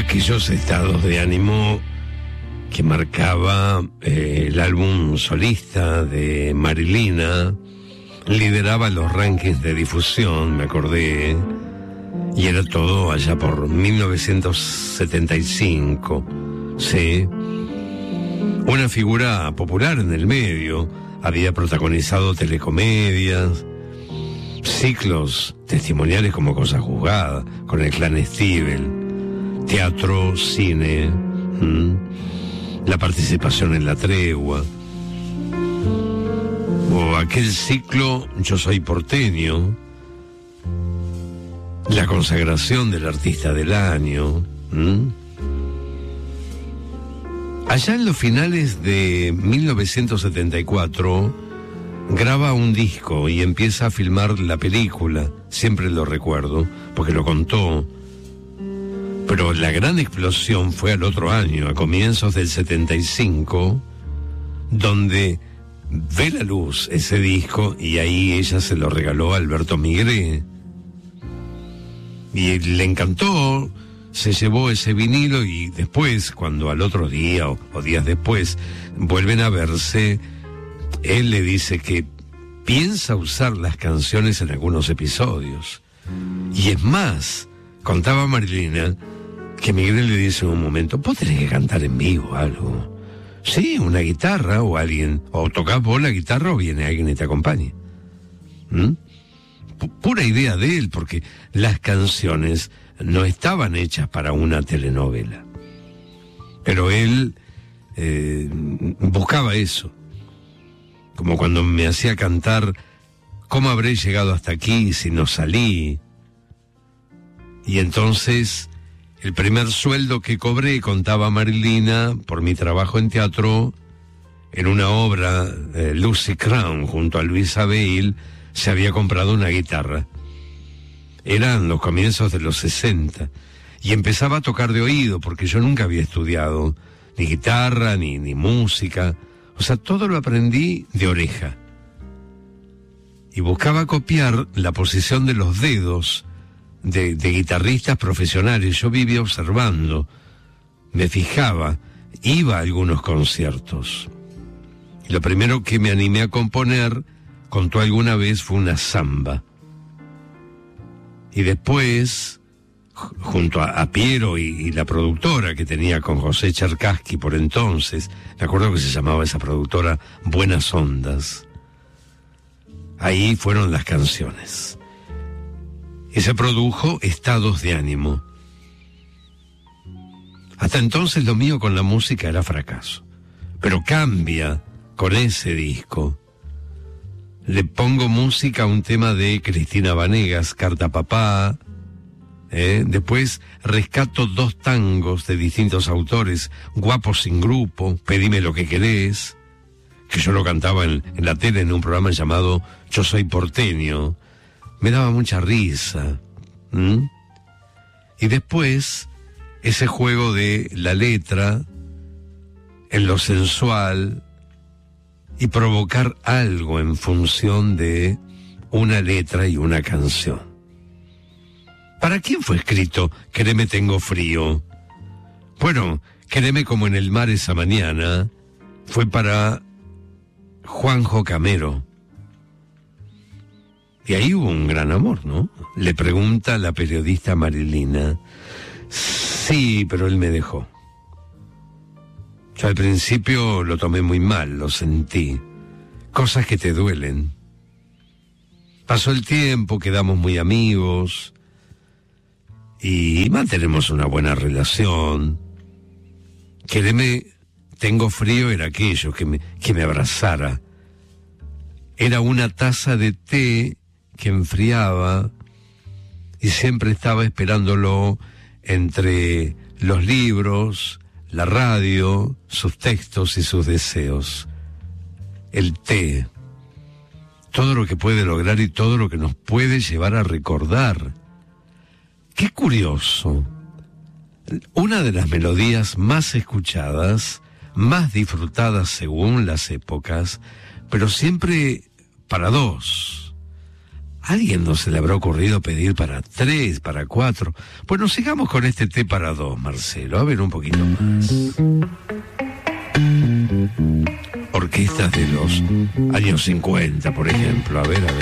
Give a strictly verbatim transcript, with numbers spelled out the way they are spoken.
aquellos estados de ánimo que marcaba eh, el álbum solista de Marilina. Lideraba los rankings de difusión, me acordé, y era todo allá por mil novecientos setenta y cinco, sí. Una figura popular en el medio, había protagonizado telecomedias, ciclos testimoniales como Cosa Juzgada, con el clan Stivel, teatro, cine, ¿m? la participación en La Tregua, o aquel ciclo Yo Soy Porteño, la consagración del artista del año. ¿m? Allá en los finales de mil novecientos setenta y cuatro graba un disco y empieza a filmar la película, siempre lo recuerdo, porque lo contó. Pero la gran explosión fue al otro año, a comienzos del setenta y cinco, donde ve la luz ese disco y ahí ella se lo regaló a Alberto Migré. Y le encantó, se llevó ese vinilo y después, cuando al otro día o, o días después vuelven a verse, él le dice que piensa usar las canciones en algunos episodios. Y es más, contaba Marilina que Miguel le dice en un momento, vos tenés que cantar en vivo algo. Sí, una guitarra o alguien, o tocás vos la guitarra o viene alguien y te acompañe. ¿Mm? P- pura idea de él, porque las canciones no estaban hechas para una telenovela. Pero él eh, buscaba eso. Como cuando me hacía cantar ¿Cómo habré llegado hasta aquí si no salí? Y entonces el primer sueldo que cobré, contaba Marilina, por mi trabajo en teatro, en una obra, eh, Lucy Crown, junto a Luis Abel, se había comprado una guitarra. Eran los comienzos de los sesenta, y empezaba a tocar de oído, porque yo nunca había estudiado ni guitarra, ni, ni música, o sea, todo lo aprendí de oreja. Y buscaba copiar la posición de los dedos de, de guitarristas profesionales. Yo vivía observando, me fijaba, iba a algunos conciertos. Y lo primero que me animé a componer, contó alguna vez, fue una samba. Y después, junto a, a Piero y, y la productora que tenía con José Cherkassky por entonces, me acuerdo que se llamaba esa productora Buenas Ondas, ahí fueron las canciones. Y se produjo Estados de Ánimo. Hasta entonces lo mío con la música era fracaso, pero cambia con ese disco. Le pongo música a un tema de Cristina Vanegas, Carta Papá. ¿eh? Después rescato dos tangos de distintos autores, Guapos sin grupo, Pedime lo que querés, que yo lo cantaba en, en la tele en un programa llamado Yo Soy Porteño. Me daba mucha risa. ¿Mm? Y después, ese juego de la letra, en lo sensual, y provocar algo en función de una letra y una canción. ¿Para quién fue escrito Quereme tengo frío? Bueno, Quereme como en el mar esa mañana fue para Juanjo Camero. Y ahí hubo un gran amor, ¿no? Le pregunta la periodista Marilina. Sí, pero él me dejó. Yo al principio lo tomé muy mal, lo sentí. Cosas que te duelen. Pasó el tiempo, quedamos muy amigos y mantenemos una buena relación. Quereme, tengo frío, era aquello, que me, que me abrazara. Era una taza de té que enfriaba y siempre estaba esperándolo entre los libros, la radio, sus textos y sus deseos. El té, todo lo que puede lograr y todo lo que nos puede llevar a recordar. Qué curioso. Una de las melodías más escuchadas, más disfrutadas según las épocas, pero siempre para dos. ¿A alguien no se le habrá ocurrido pedir para tres, para cuatro? Bueno, sigamos con este té para dos, Marcelo. A ver un poquito más. Orquestas de los años cincuenta, por ejemplo. A ver, a ver.